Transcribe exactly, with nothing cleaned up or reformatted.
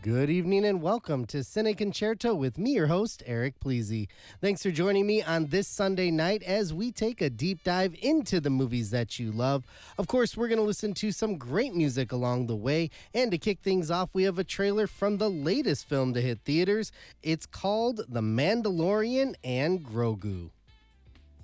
Good evening and welcome to Cine Concerto with me, your host, Eric Pleasy. Thanks for joining me on this Sunday night as we take a deep dive into the movies that you love. Of course, we're going to listen to some great music along the way. And to kick things off, we have a trailer from the latest film to hit theaters. It's called The Mandalorian and Grogu.